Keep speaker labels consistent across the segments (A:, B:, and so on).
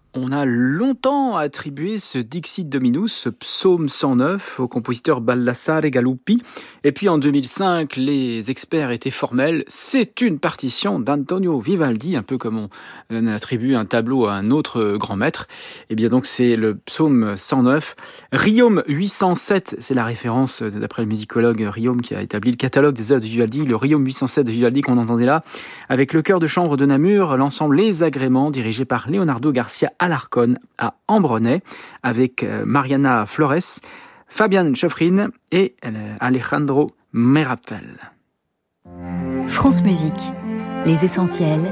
A: On a longtemps attribué ce Dixit Dominus, ce psaume 109, au compositeur Baldassare Galuppi. Et puis en 2005, les experts étaient formels. C'est une partition d'Antonio Vivaldi, un peu comme on attribue un tableau à un autre grand maître. Et bien donc c'est le psaume 109. Riom 807, c'est la référence d'après le musicologue Riom qui a établi le catalogue des œuvres de Vivaldi. Le Riom 807 de Vivaldi qu'on entendait là, avec le chœur de chambre de Namur, l'ensemble Les Agréments, dirigé par Leonardo Garcia Alarcón à Ambronay, avec Mariana Flores, Fabian Schöfrin et Alejandro Merapfel.
B: France Musique, les essentiels.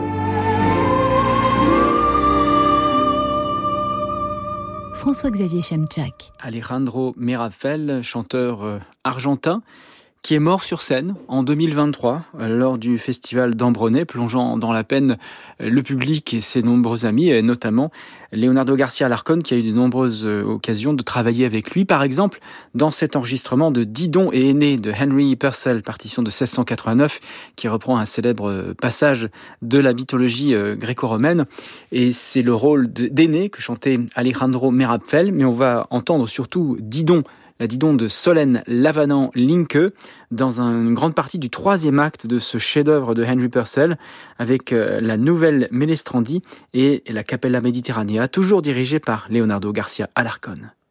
B: François-Xavier Chemchak.
A: Alejandro Merapfel, chanteur argentin, qui est mort sur scène en 2023 lors du festival d'Ambronay, plongeant dans la peine le public et ses nombreux amis, et notamment Leonardo Garcia Alarcón, qui a eu de nombreuses occasions de travailler avec lui. Par exemple, dans cet enregistrement de Didon et Aîné de Henry Purcell, partition de 1689, qui reprend un célèbre passage de la mythologie gréco-romaine. Et c'est le rôle d'Aîné que chantait Alejandro Merapfel, mais on va entendre surtout Didon, la Didon de Solène Lavanant-Linke, dans une grande partie du troisième acte de ce chef-d'œuvre de Henry Purcell, avec la nouvelle Mélestrandi et la Capella Mediterranea, toujours dirigée par Leonardo Garcia Alarcón.